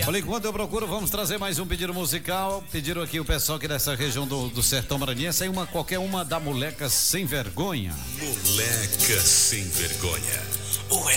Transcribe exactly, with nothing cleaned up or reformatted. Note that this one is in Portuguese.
Olha, enquanto eu procuro, vamos trazer mais um pedido musical. Pediram aqui o pessoal aqui dessa região do, do Sertão Maranhense, aí uma, qualquer uma da Moleca Sem Vergonha. Moleca Sem Vergonha. Ou é